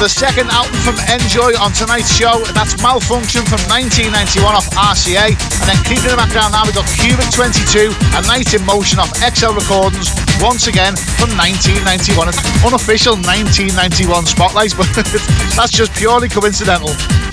the second album from Enjoy on tonight's show. That's Malfunction from 1991 off RCA. And then keeping in the background now, we've got Cubic 22, A Night in Motion off XL Recordings, once again from 1991. It's unofficial 1991 spotlight, but that's just purely coincidental.